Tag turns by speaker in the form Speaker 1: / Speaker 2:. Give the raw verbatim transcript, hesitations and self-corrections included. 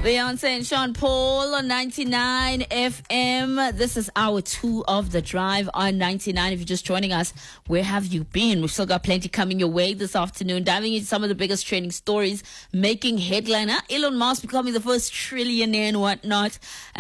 Speaker 1: Beyonce and Sean Paul on ninety-nine F M. This is hour two of The Drive on ninety-nine. If you're just joining us, where have you been? We've still got plenty coming your way this afternoon, diving into some of the biggest trending stories making headline. Huh? Elon Musk becoming the first trillionaire and whatnot.